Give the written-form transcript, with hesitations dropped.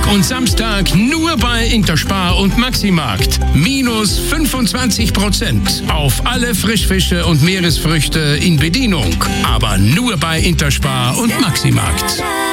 Freitag und Samstag nur bei Interspar und Maximarkt. Minus 25% auf alle Frischfische und Meeresfrüchte in Bedienung. Aber nur bei Interspar und Maximarkt.